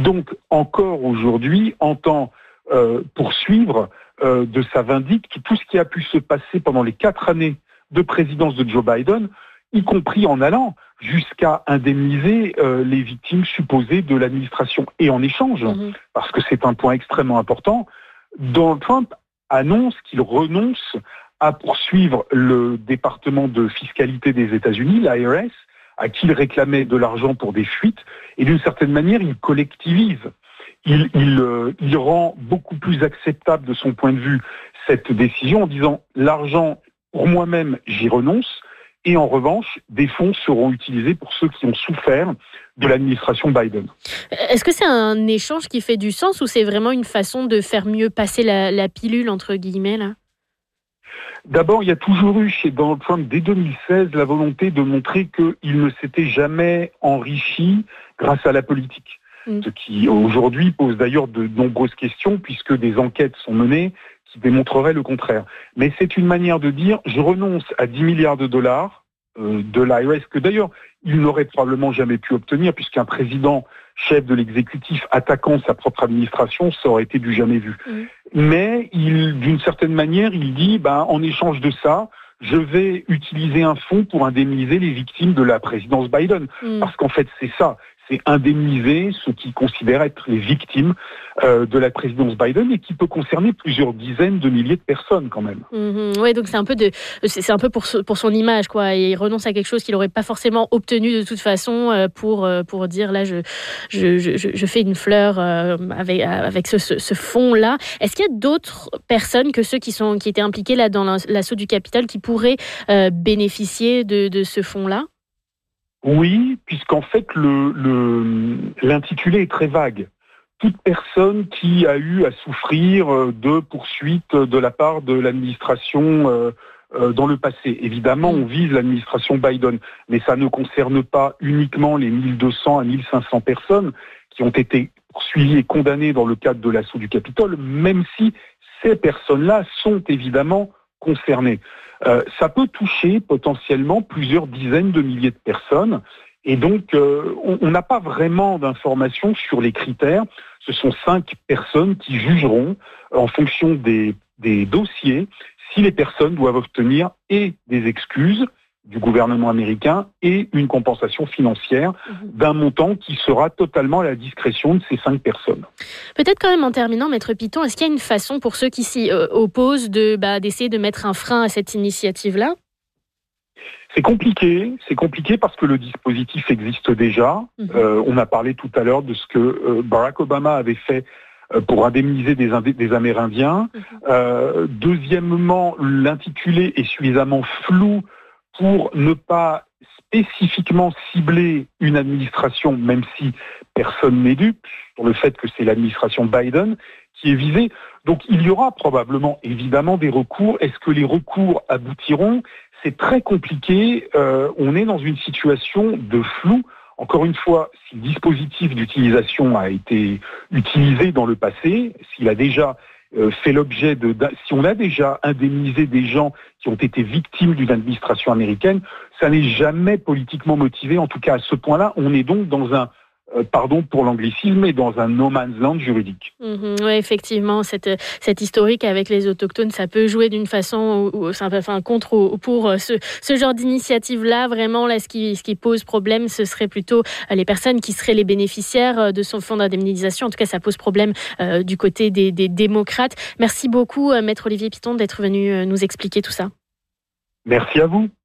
donc encore aujourd'hui entend poursuivre de sa vindicte tout ce qui a pu se passer pendant les 4 années de présidence de Joe Biden, y compris en allant jusqu'à indemniser les victimes supposées de l'administration. Et en échange, parce que c'est un point extrêmement important, Donald Trump annonce qu'il renonce à poursuivre le département de fiscalité des États-Unis, l'IRS, à qui il réclamait de l'argent pour des fuites, et d'une certaine manière, il collectivise. Il rend beaucoup plus acceptable de son point de vue cette décision en disant « l'argent, pour moi-même, j'y renonce », et en revanche, des fonds seront utilisés pour ceux qui ont souffert de l'administration Biden. Est-ce que c'est un échange qui fait du sens ou c'est vraiment une façon de faire mieux passer la pilule, entre guillemets, là ? D'abord, il y a toujours eu chez Donald Trump, dès 2016, la volonté de montrer qu'il ne s'était jamais enrichi grâce à la politique. Ce qui, aujourd'hui, pose d'ailleurs de nombreuses questions, puisque des enquêtes sont menées qui démontreraient le contraire. Mais c'est une manière de dire, je renonce à 10 milliards de dollars de l'IRS, que d'ailleurs, il n'aurait probablement jamais pu obtenir, puisqu'un président chef de l'exécutif attaquant sa propre administration, ça aurait été du jamais vu. Mais d'une certaine manière, il dit, en échange de ça, je vais utiliser un fonds pour indemniser les victimes de la présidence Biden. Parce qu'en fait, c'est ça. C'est indemniser ceux qui considèrent être les victimes de la présidence Biden et qui peut concerner plusieurs dizaines de milliers de personnes quand même. Oui, donc c'est un peu pour son image, quoi. Et il renonce à quelque chose qu'il n'aurait pas forcément obtenu de toute façon pour dire là je fais une fleur avec ce fonds-là. Est-ce qu'il y a d'autres personnes que ceux qui étaient impliqués là dans l'assaut du Capitole qui pourraient bénéficier de ce fonds-là ? Oui, puisqu'en fait, l'intitulé est très vague. Toute personne qui a eu à souffrir de poursuites de la part de l'administration dans le passé. Évidemment, on vise l'administration Biden, mais ça ne concerne pas uniquement les 1200 à 1500 personnes qui ont été poursuivies et condamnées dans le cadre de l'assaut du Capitole, même si ces personnes-là sont évidemment concernées. Ça peut toucher potentiellement plusieurs dizaines de milliers de personnes et donc on n'a pas vraiment d'informations sur les critères. Ce sont 5 personnes qui jugeront en fonction des dossiers si les personnes doivent obtenir et des excuses du gouvernement américain et une compensation financière d'un montant qui sera totalement à la discrétion de ces 5 personnes. Peut-être quand même en terminant, Maître Piton, est-ce qu'il y a une façon pour ceux qui s'y opposent d'essayer de mettre un frein à cette initiative-là ? C'est compliqué parce que le dispositif existe déjà. On a parlé tout à l'heure de ce que Barack Obama avait fait pour indemniser des Amérindiens. Deuxièmement, l'intitulé est suffisamment flou pour ne pas spécifiquement cibler une administration, même si personne n'est dupe, sur le fait que c'est l'administration Biden qui est visée. Donc il y aura probablement, évidemment, des recours. Est-ce que les recours aboutiront ? C'est très compliqué. On est dans une situation de flou. Encore une fois, si le dispositif d'utilisation a été utilisé dans le passé, s'il a déjà fait l'objet si on a déjà indemnisé des gens qui ont été victimes d'une administration américaine, ça n'est jamais politiquement motivé. En tout cas, à ce point-là, on est donc dans un pardon pour l'anglicisme, mais dans un no man's land juridique. Oui, effectivement, cette historique avec les autochtones, ça peut jouer d'une façon contre ou pour ce genre d'initiative-là. Vraiment, là, ce qui pose problème, ce serait plutôt les personnes qui seraient les bénéficiaires de son fonds d'indemnisation. En tout cas, ça pose problème du côté des démocrates. Merci beaucoup, Maître Olivier Piton, d'être venu nous expliquer tout ça. Merci à vous.